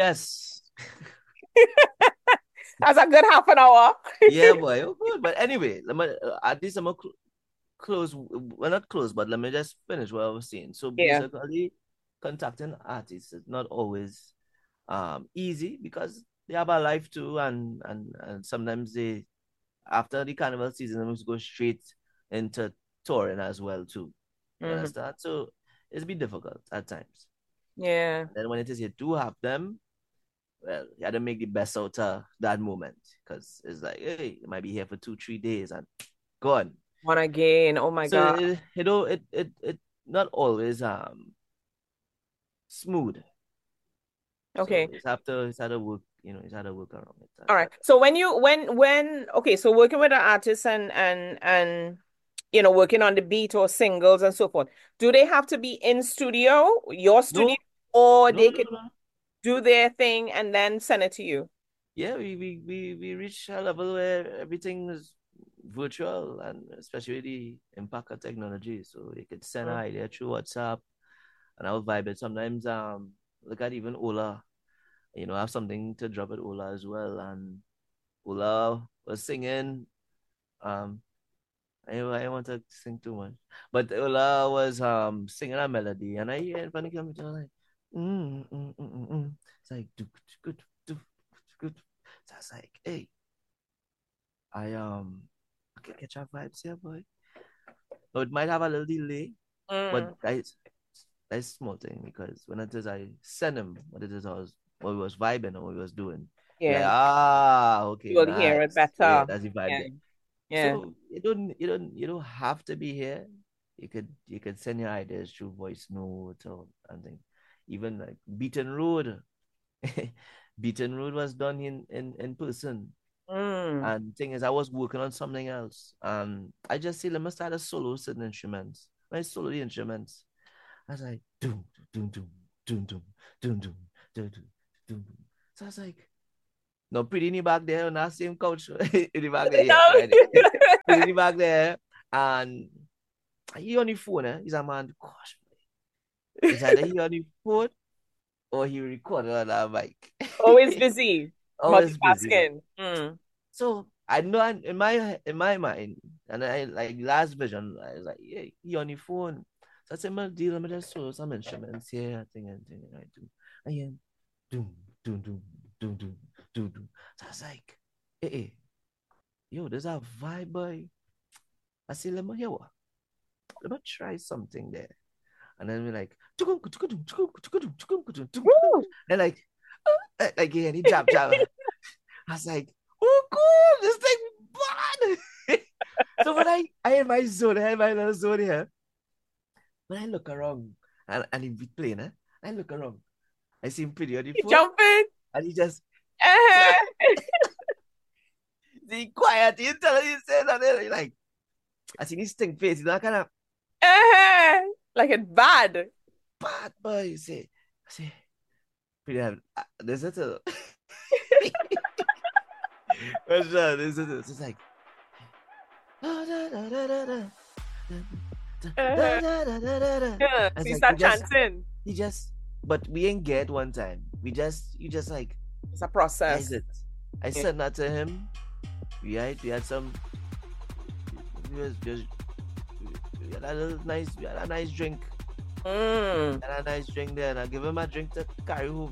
Yes. That's a good half an hour. Yeah, boy. Oh, good. But anyway, at least I'm gonna close. Well, not close, but let me just finish what I was saying. So Yeah. basically, contacting artists is not always easy because they have a life too, and sometimes they after the carnival season, they must go straight into touring as well too. You Hmm. understand? So it's been difficult at times. Yeah. And then when it is you do have them, well, you had to make the best out of that moment because it's like, hey, you might be here for 2, 3 days and gone. One again. Oh my So God. it not always smooth. So Okay. it's had to work, it's had to work around it. All right. So when okay, so working with an artist and working on the beat or singles and so forth, do they have to be in studio, your studio, No, or no, they no, can no. do their thing and then send it to you? Yeah, we reach a level where everything is virtual and especially the impact of technology. So you could send an Mm. idea through WhatsApp and I'll vibe it. Sometimes look at even Ola. I have something to drop at Ola as well. And Ola was singing. Um I want to sing too much. But Ola was singing a melody and I hear it from the computer like it's like good good. So I was like, hey, I can catch our vibes here, boy. So it might have a little delay, but Mm. that's small thing because when it is I send him what it is what we was vibing or what we was doing. Like, Yeah. okay, You will hear it nice. Yeah, better. that's the vibe Yeah. there. Yeah. So you don't have to be here. You could send your ideas through voice note or something. Even like Beaten Road. Beaten Road was done in person. Mm. And thing is, I was working on something else. I just see, let me start a solo certain instruments. When I solo the instruments, I was like, doom, doom, doom, doom, doom, doom, doom, doom, doom, doom. So I was like, no, pretty in the back there on that same couch. In the back there, yeah, right there. Pretty in the back there. And he on the phone, eh? He's a man, gosh, it's either he on the phone or he recorded on that mic. Always busy. Always busy, man. Multitasking. Mm. So I know in my mind, and I like last vision, I was like, yeah, he on the phone. So I said, man, deal with just show some instruments here, thing, and I do. I hear doom, doom, doom, doom, doom, doom, doom. So I was like, hey, yo, there's a vibe, boy. I said, let me hear what? Let me try something there. And then we're like, Woo! and like yeah, he jab. I was like, oh, cool, this thing bad. So when I had my zone, I had my little zone here. When I look around and he be playing, I look around. I see him pretty on the You phone, jumping. and he just Uh-huh. he quiet. He tell you say that there, like I see his stink face. He's not kind of Uh-huh. Like it's bad. bad boy. I say, pretty. This is a. This is it's like. Uh-huh. Yeah. I So was you like, start chanting. he just, but we ain't get one time. You just like, It's a guys, process. it. I Yeah. said that to him. We had some, we was just, we had a nice drink. Mm. Had a nice drink there, and I give him a drink to carry home.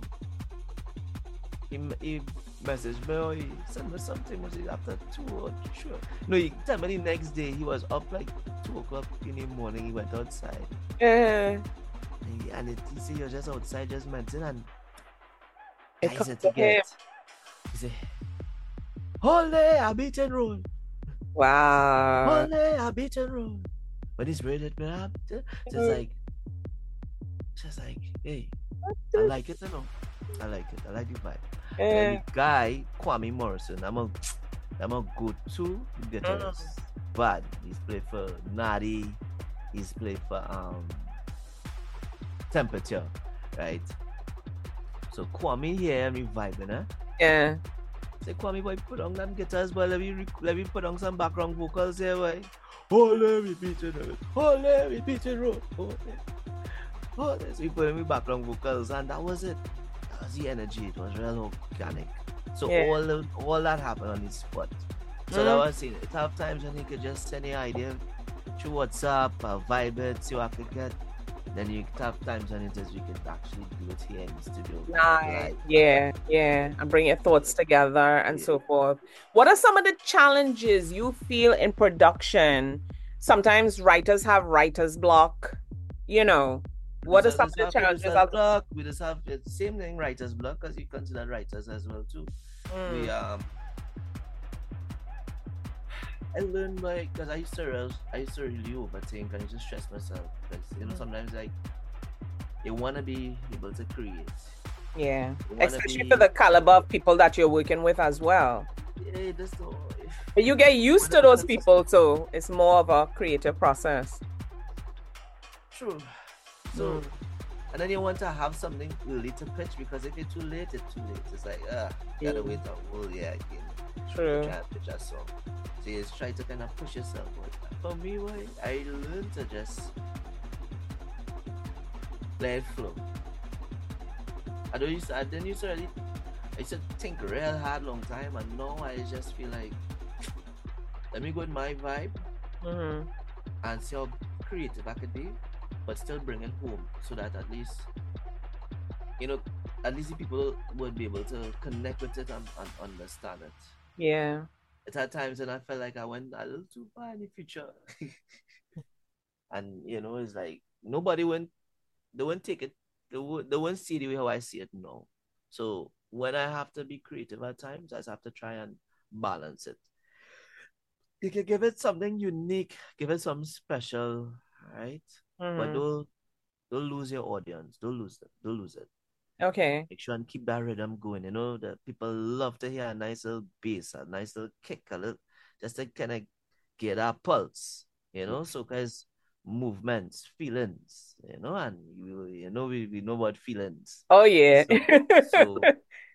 He messaged me or he sent me something. Was it after 2 or 3? No, he tell me the next day he was up like 2 o'clock in the morning. He went outside. Uh, He said you're just outside just mentioning and it guys comes that to he him. get. He say, Holy a beaten road. Wow. Holy a beaten road. When he's ready me up, just like, hey, I like it, you know. I like it. I like the vibe. And then Uh, the guy, Kwame Morrison, I'm a go-to guitarist. mm. But he's played for Nadi, he's played for Temperature, right? So Kwame here, me vibing, eh? Yeah. Say Kwame boy, put on them guitars, boy. Let me put on some background vocals here, boy. Oh, let me beat it, oh, let me beat it, oh, oh. So he put in me background vocals, and that was it. fuzzy energy. It was real organic. So Yeah. all that happened on the spot. So that Mm. was it. Tough times when you could just send the idea through WhatsApp, vibe it, see what I could get. Then you tough times when it is we could actually do it here in the studio Nice. live. Yeah, yeah. And bring your thoughts together and Yeah. so forth. What are some of the challenges you feel in production? Sometimes writers have writer's block. You know, what are some of the challenges? Producers block. We just have the same thing, writers block, because you consider writers as well too. Mm, We I learned like because I used to really overthink and I used to stress myself because mm. sometimes like you wanna be able to create. Yeah, You wanna especially for be the caliber of people that you're working with as well. yeah, this so But you get you used wanna to be those consistent. people, so it's more of a creative process. True. Mm, So and then you want to have something early to pitch because if it's too late, it's too late. It's like gotta mm, wait a whole year again to true. try and pitch a song. So you just try to kind of push yourself. But for me, why I learned to just let it flow. I didn't used to really I used to think real hard long time and now I just feel like let me go with my vibe Mm-hmm. and see how creative I could be, but still bring it home so that you know, at least the people would be able to connect with it and understand it. Yeah. It had times when I felt like I went a little too far in the future. And it's like nobody went they won't take it they won't see the way how I see it now. So when I have to be creative at times, I just have to try and balance it. You can give it something unique, give it something special, right? But Mm-hmm. don't lose your audience. Don't lose it. Don't lose it. Okay. Make sure and keep that rhythm going. You know that people love to hear a nice little bass, a nice little kick, a little just to kind of get that pulse. So guys, movements, feelings. And we know about feelings. Oh yeah. So so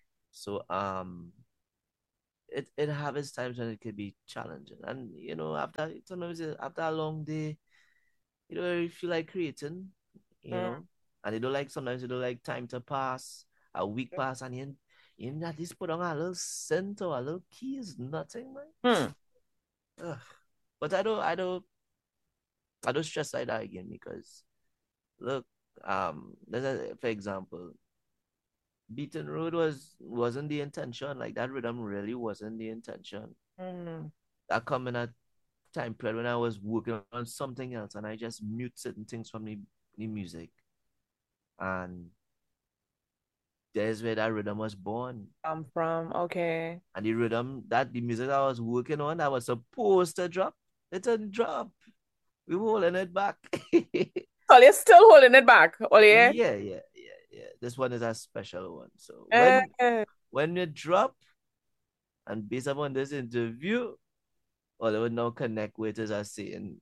it have its times when it could be challenging, and after sometimes after a long day, you feel like creating, you Mm. know, and sometimes you don't like time to pass, a week pass, and you at least put on a little scent or a little keys, nothing, man. Hmm. Ugh. But I don't stress like that again because look, for example, Beaten Road wasn't the intention. Like that rhythm really wasn't the intention. Mm. That coming at time period when I was working on something else and I just mute certain things from the music. And there's where that rhythm was born. I'm from. Okay. And the music I was working on that was supposed to drop, it didn't drop. We were holding it back. So you're still holding it back. Oh yeah. Yeah. This one is a special one. So Uh, when you drop, and based upon this interview, well, it would now connect with as I saying.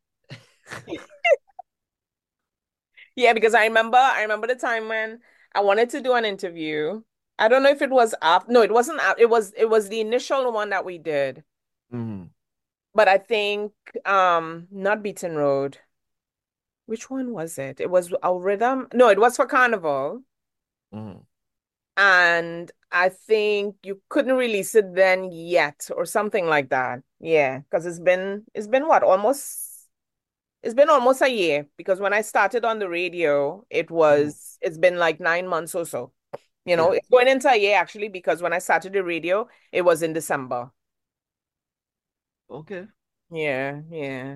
yeah, because I remember the time when I wanted to do an interview. I don't know if it was after. No, it wasn't after. It was the initial one that we did. Mhm, But I think not Beaten Road. Which one was it? It was our rhythm. No, it was for Carnival. mhm. And I think you couldn't release it then yet or something like that. Yeah, because it's been what? It's been almost a year because when I started on the radio, Mhm. it's been like 9 months or so. Yeah. It's going into a year actually because when I started the radio, it was in December. Okay. Yeah, yeah.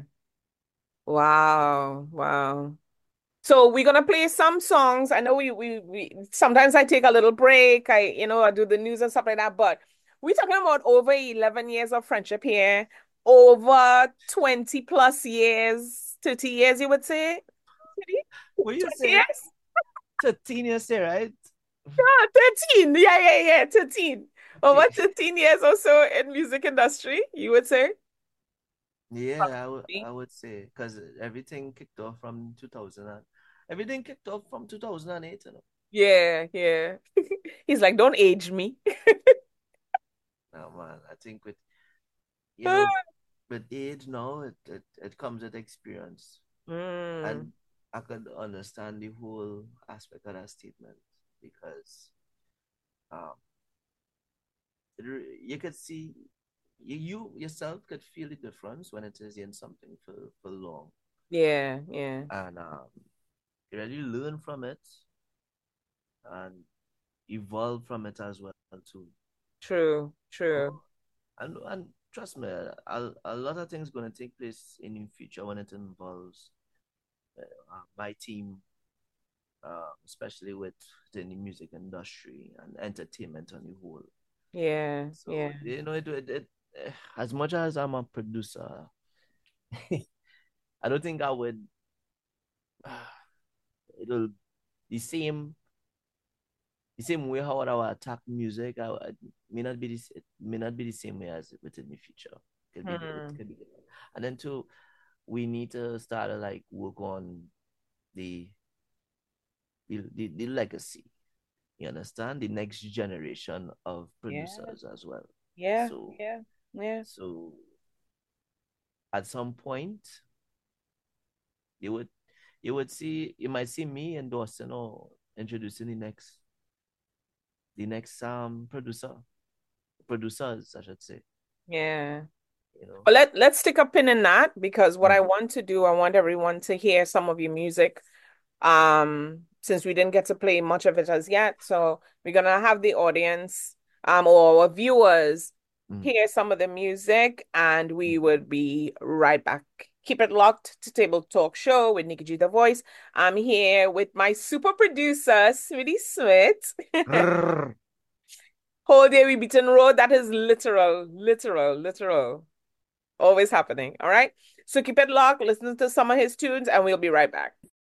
Wow, wow. So we're gonna play some songs. I know we sometimes I take a little break. I do the news and stuff like that, but we're talking about over 11 years of friendship here, over 20 plus years, 30 years, you would say? 20 What you say? years? 13 years, say, right? Ah, 13. Yeah, yeah, yeah, 13. Over Okay. 13 years or so in music industry, you would say? Yeah, I would say because everything kicked off from 2008, Yeah, yeah. He's like, don't age me. Now, man, I think you know, with age now, it comes with experience. Mm, And I could understand the whole aspect of that statement because Um, you could see you yourself could feel the difference when it is in something for long, Yeah, yeah. and you really learn from it and evolve from it as well too. True, So, true. and trust me, a lot of things going to take place in the future when it involves my team, especially with the music industry and entertainment on the whole. Yeah, So yeah. as much as I'm a producer, I don't think I would. It'll the same way how I would attack music. I may not be this. It may not be the same way as within the future. It Hmm. could be different. And then too, we need to start to like work on the the legacy. You understand? The next generation of Yeah, producers as well. yeah, So yeah, yeah, so at some point you would you might see me endorsing or introducing the next producers I should say, yeah. you know. Well, let's stick a pin in that because what I Mm, want to do, I want everyone to hear some of your music. Since we didn't get to play much of it as yet, so we're gonna have the audience, or our viewers mm, hear some of the music, and mm. we would be right back. Keep it locked to Table Talk Show with Nikki G the Voice. I'm here with my super producer, Smitty Smith. Whole day we beaten road. That is literal, literal, literal. Always happening. All right. So keep it locked, listen to some of his tunes, and we'll be right back.